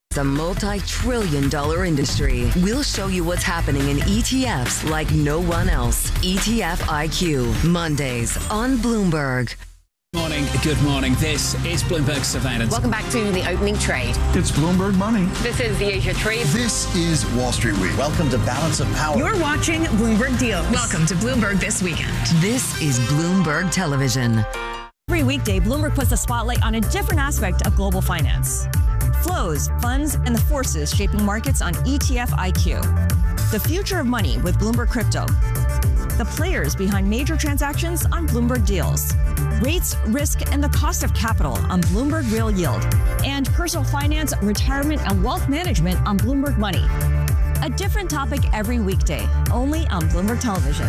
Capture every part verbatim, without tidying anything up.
It's a multi-trillion dollar industry. We'll show you what's happening in E T Fs like no one else. E T F I Q, Mondays on Bloomberg. Morning, good morning. This is Bloomberg Surveillance. Welcome back to the opening trade. It's Bloomberg Money. This is the Asia Trade. This is Wall Street Week. Welcome to Balance of Power. You're watching Bloomberg Deals. Welcome to Bloomberg This Weekend. This is Bloomberg Television. Every weekday, Bloomberg puts the spotlight on a different aspect of global finance. Flows, funds, and the forces shaping markets on E T F I Q. The future of money with Bloomberg Crypto. The players behind major transactions on Bloomberg Deals. Rates, risk, and the cost of capital on Bloomberg Real Yield. And personal finance, retirement, and wealth management on Bloomberg Money. A different topic every weekday, only on Bloomberg Television.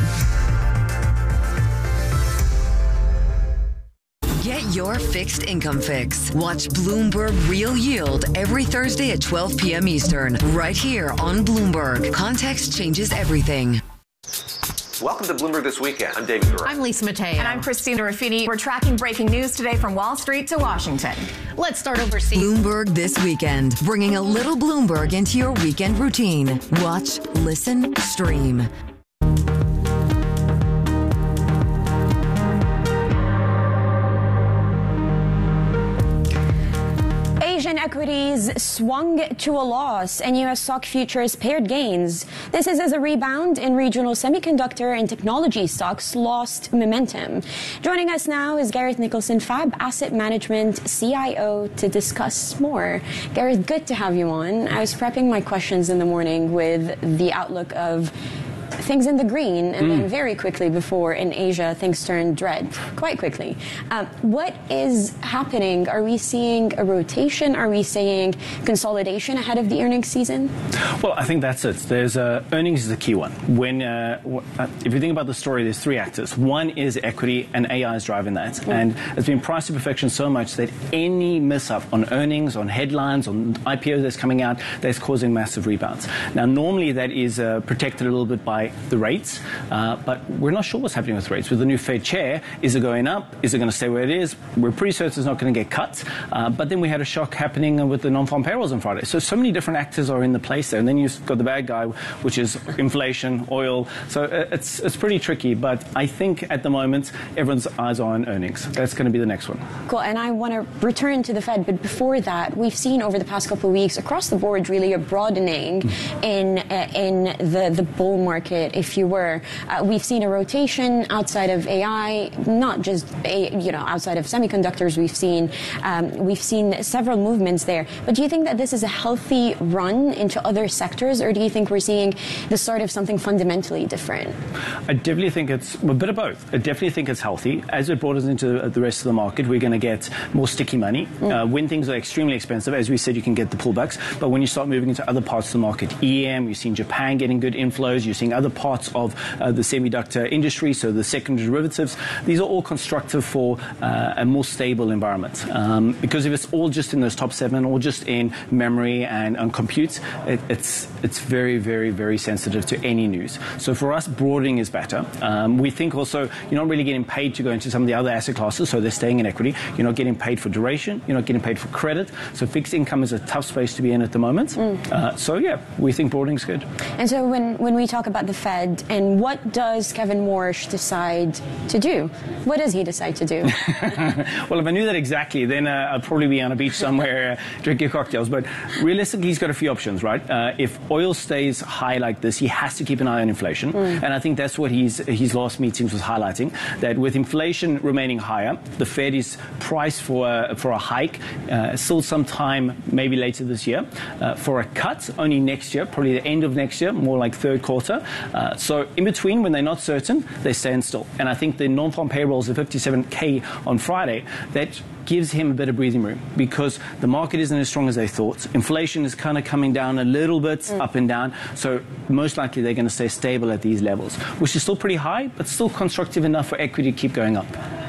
Get your fixed income fix. Watch Bloomberg Real Yield every Thursday at twelve p.m. Eastern, right here on Bloomberg. Context changes everything. Welcome to Bloomberg This Weekend. I'm David Gura. I'm Lisa Mateo. And I'm Christina Ruffini. We're tracking breaking news today from Wall Street to Washington. Let's start overseas. Bloomberg This Weekend, bringing a little Bloomberg into your weekend routine. Watch, listen, stream. Asian equities swung to a loss and U S stock futures paired gains. This is as a rebound in regional semiconductor and technology stocks lost momentum. Joining us now is Gareth Nicholson, Fab Asset Management C I O, to discuss more. Gareth, good to have you on. I was prepping my questions in the morning with the outlook of things in the green, and mm. then very quickly before in Asia, things turned red, quite quickly. Um, what is happening? Are we seeing a rotation? Are we seeing consolidation ahead of the earnings season? Well, I think that's it. There's uh, earnings is the key one. When uh, w- uh, if you think about the story, there's three actors. One is equity, and A I is driving that. Mm. And it's been priced to perfection so much that any miss up on earnings, on headlines, on I P Os that's coming out, that's causing massive rebounds. Now, normally that is uh, protected a little bit by the rates, uh, but we're not sure what's happening with rates. With the new Fed chair, is it going up? Is it going to stay where it is? We're pretty certain it's not going to get cut. Uh, but then we had a shock happening with the non-farm payrolls on Friday. So, so many different actors are in the place there. And then you've got the bad guy, which is inflation, oil. So uh, it's it's pretty tricky. But I think at the moment, everyone's eyes are on earnings. That's going to be the next one. Cool. And I want to return to the Fed. But before that, we've seen over the past couple of weeks across the board really a broadening mm. in uh, in the, the bull market, if you were. Uh, we've seen a rotation outside of A I, not just a, you know outside of semiconductors. We've seen um, we've seen several movements there. But do you think that this is a healthy run into other sectors, or do you think we're seeing the start of something fundamentally different? I definitely think it's a bit of both. I definitely think it's healthy. As it brought us into the rest of the market, we're going to get more sticky money. Mm. Uh, when things are extremely expensive, as we said, you can get the pullbacks. But when you start moving into other parts of the market, E M, you've seen Japan getting good inflows. You're seeing other parts of uh, the semiconductor industry, so the secondary derivatives. These are all constructive for uh, a more stable environment. Um, because if it's all just in those top seven, or just in memory and on compute, it, it's it's very, very, very sensitive to any news. So for us, broadening is better. Um, we think also you're not really getting paid to go into some of the other asset classes, so they're staying in equity. You're not getting paid for duration. You're not getting paid for credit. So fixed income is a tough space to be in at the moment. Mm. Uh, so yeah, we think broadening is good. And so when, when we talk about the Fed, and what does Kevin Warsh decide to do? What does he decide to do? Well, if I knew that exactly, then uh, I'd probably be on a beach somewhere uh, drinking cocktails. But realistically, he's got a few options, right? Uh, if oil stays high like this, he has to keep an eye on inflation. Mm. And I think that's what he's, his last meetings was highlighting, that with inflation remaining higher, the Fed is priced for a, for a hike, uh, still some time, maybe later this year. Uh, for a cut, only next year, probably the end of next year, more like third quarter. Uh, so in between, when they're not certain, they stand still. And I think the non-farm payrolls of fifty-seven K on Friday, that gives him a bit of breathing room, because the market isn't as strong as they thought. Inflation is kind of coming down a little bit, mm. up and down. So most likely they're going to stay stable at these levels, which is still pretty high, but still constructive enough for equity to keep going up.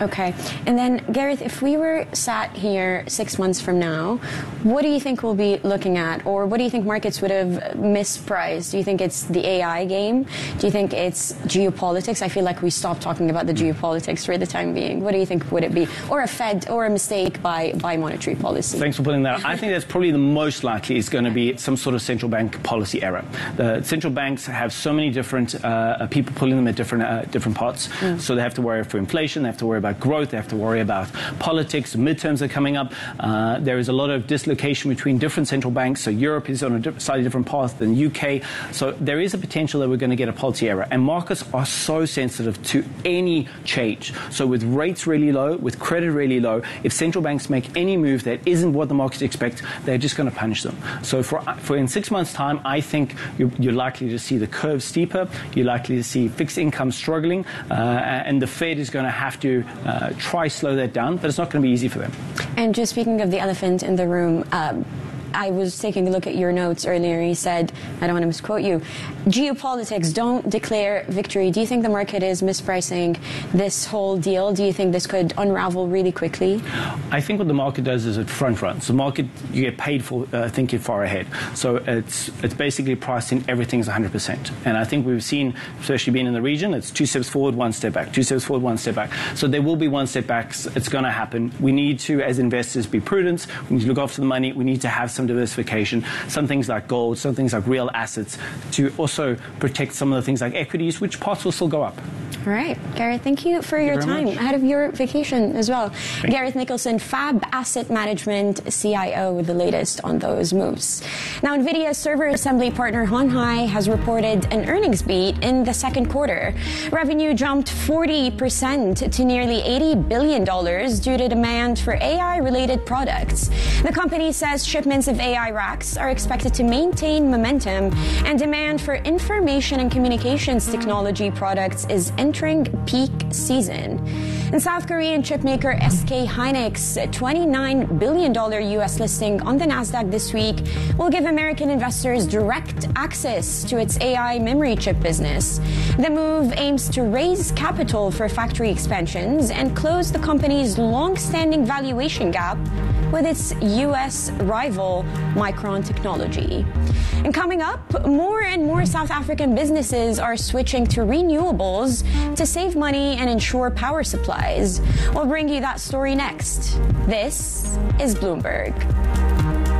Okay. And then, Gareth, if we were sat here six months from now, what do you think we'll be looking at? Or what do you think markets would have mispriced? Do you think it's the A I game? Do you think it's geopolitics? I feel like we stopped talking about the geopolitics for the time being. What do you think would it be? Or a Fed, or a mistake by, by monetary policy? Thanks for putting that out. I think that's probably the most likely is going to be some sort of central bank policy error. The central banks have so many different uh, people pulling them at different uh, different parts. Mm. So they have to worry for inflation, they have to worry about growth, they have to worry about politics, midterms are coming up. Uh, there is a lot of dislocation between different central banks. So Europe is on a slightly different path than U K. So there is a potential that we're going to get a policy error. And markets are so sensitive to any change. So with rates really low, with credit really low, if central banks make any move that isn't what the markets expect, they're just going to punish them. So for, for in six months' time, I think you're, you're likely to see the curve steeper. You're likely to see fixed income struggling. Uh, and the Fed is going to have to uh, try slow that down, but it's not going to be easy for them. And just speaking of the elephant in the room, um, I was taking a look at your notes earlier. You said, I don't want to misquote you, geopolitics, don't declare victory. Do you think the market is mispricing this whole deal? Do you think this could unravel really quickly? I think what the market does is it front runs. The market, you get paid for uh, thinking far ahead. So it's it's basically priced in everything's one hundred percent. And I think we've seen, especially being in the region, it's two steps forward, one step back, two steps forward, one step back. So there will be one step backs. It's going to happen. We need to, as investors, be prudent. We need to look after the money. We need to have some diversification, some things like gold, some things like real assets, to also protect some of the things like equities, which parts will still go up. All right, Gareth, thank you for thank your you time much. ahead of your vacation as well. Thank Gareth you. Nicholson, Fab Asset Management C I O, with the latest on those moves. Now, NVIDIA server assembly partner Hon Hai has reported an earnings beat in the second quarter. Revenue jumped forty percent to nearly eighty billion dollars due to demand for A I-related products. The company says shipments of A I racks are expected to maintain momentum, and demand for information and communications technology products is entering peak season. And South Korean chipmaker S K Hynix, a twenty-nine billion dollars U S listing on the Nasdaq this week, will give American investors direct access to its A I memory chip business. The move aims to raise capital for factory expansions and close the company's long-standing valuation gap with its U S rival, Micron Technology. And coming up, more and more South African businesses are switching to renewables to save money and ensure power supplies. We'll bring you that story next. This is Bloomberg.